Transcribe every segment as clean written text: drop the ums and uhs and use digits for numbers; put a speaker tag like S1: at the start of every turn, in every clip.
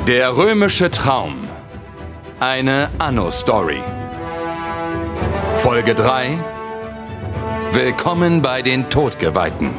S1: Der römische Traum. Eine Anno-Story. Folge 3. Willkommen bei den Todgeweihten.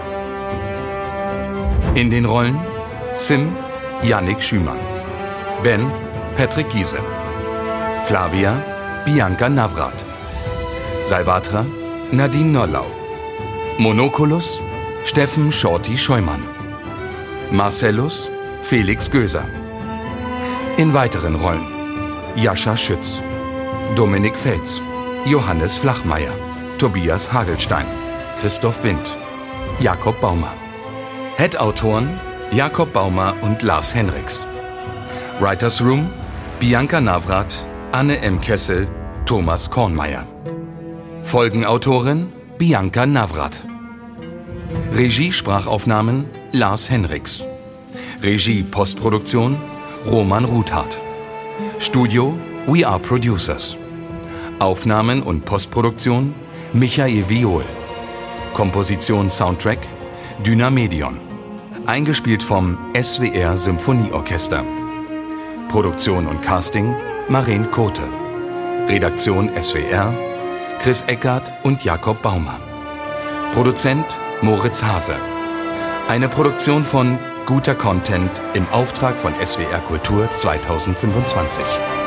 S1: In den Rollen Sim, Yannick Schümann. Ben, Patrick Giese. Flavia, Bianca Navrat. Salvatra, Nadine Nollau. Monoculus, Steffen Shorty Scheumann. Marcellus, Felix Göser. In weiteren Rollen Jascha Schütz, Dominik Fels, Johannes Flachmeier, Tobias Hagelstein, Christoph Wind, Jakob Baumer. Head-Autoren Jakob Baumer und Lars Henriks. Writers Room Bianca Navrat, Anne M. Kessel, Thomas Kornmeier. Folgenautorin Bianca Navrat. Regie-Sprachaufnahmen Lars Henriks. Regie-Postproduktion Roman Ruthardt. Studio We Are Producers. Aufnahmen und Postproduktion Michael Viol. Komposition Soundtrack Dynamedion. Eingespielt vom SWR Symphonieorchester. Produktion und Casting Maren Kote. Redaktion SWR Chris Eckert und Jakob Baumer. Produzent Moritz Hase. Eine Produktion von Guter Content im Auftrag von SWR Kultur 2025.